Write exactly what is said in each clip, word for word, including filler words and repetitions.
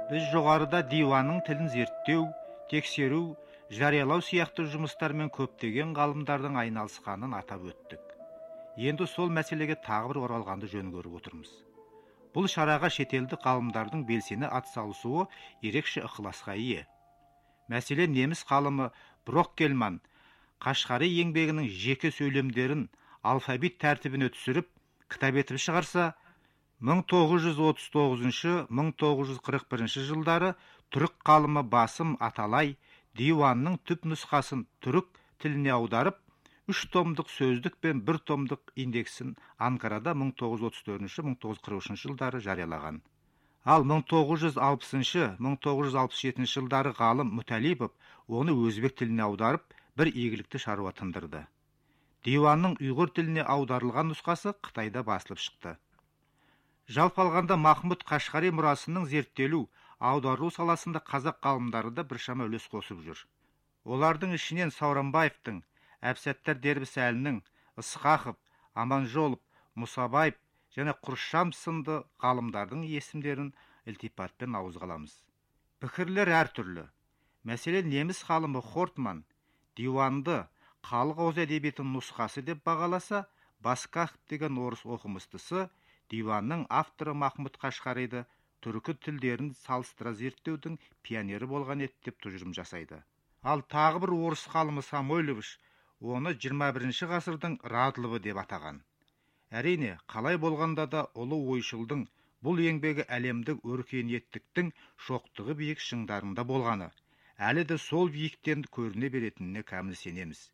Біз жоғарыда диуанның тілін зерттеу, тексеру, жариялау сияқты жұмыстармен көптеген ғалымдардың айналысқанын атап өттік. Енді сол мәселеге тағы бір оралғанды жөн көріп отырмыз. Бұл шараға шетелдік ғалымдардың белсене атсалысуы ерекше ықыласқа ие. Мәселен, неміс ғалымы Броккельман Қашғари еңбегінің жеке сөйлемдерін алфавит тәртібіне түсіріп, кітап етіп шығарса, мың тоғыз жүз отыз тоғызыншы - мың тоғыз жүз қырық бірінші жылдары түрік ғалымы Басым Аталай диуанның түп нұсқасын түрік тіліне аударып, үш томдық сөздік пен бір томдық индексін Анкарада мың тоғыз жүз отыз төртінші - мың тоғыз жүз қырық үшінші жылдары жариялаған. Ал мың тоғыз жүз алпысыншы - мың тоғыз жүз алпыс жетінші жылдары ғалым Мүтәлипов оны өзбек тіліне аударып, бір игілікті шаруа тындырды. Диуанның ұйғыр тіліне аударылған нұсқасы Қытайда басылып шықты. Жалпы алғанда Махмұд Қашғари мұрасының зерттелу, аударылу саласында қазақ ғалымдары да біршама үлес қосып жүр. Олардың ішінен Сауранбаевтың, Әбсәттар Дербісәлінің, Ысқақов, Аманжолов, Мұсабаев және Құршам сынды ғалымдардың есімдерін ілтипатпен ауызға аламыз. Пікірлер әртүрлі. Мәселен, неміс ғалымы Хортман диуанды халық ауыз әдебиетінің нұсқасы деп бағаласа, Баскаков деген орыс оқымыстысы диуанның авторы Махмұд Қашғариді түркі тілдерін салыстыра зерттеудің пионері болған еді деп тұжырым жасайды. Ал тағы бір орыс ғалымы Самойлович оны жиырма бірінші ғасырдың Радловы деп атаған. Әрине, қалай болғанда да ұлы ойшылдың бұл еңбегі әлемдік өркениеттіктің шоқтығы биік шыңдарында болғаны, әлі де сол биіктен көріне беретініне кәміл сенеміз.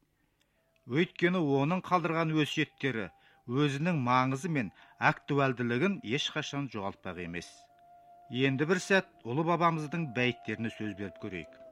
Өйткені оның қалдырған өсиеттері өзінің маңызы мен актуалдылығын ешқашан жоғалтпақ емес. Енді бір сәт ұлы бабамыздың бәйіттеріне сөз беріп көрейік.